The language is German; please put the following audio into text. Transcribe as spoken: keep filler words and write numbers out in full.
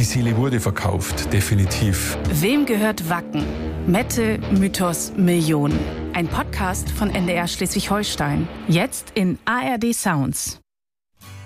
Seele wurde verkauft, definitiv. Wem gehört Wacken? Mette, Mythos, Millionen. Ein Podcast von N D R Schleswig-Holstein. Jetzt in A R D Sounds.